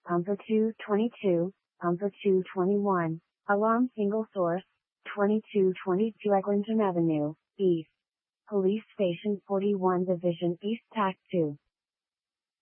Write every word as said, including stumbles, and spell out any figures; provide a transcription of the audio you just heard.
Pumper two twenty-two, Pumper two twenty-one, Alarm Single Source, twenty-two twenty-two Eglinton Avenue, East. Police Station forty-one Division East Tac two.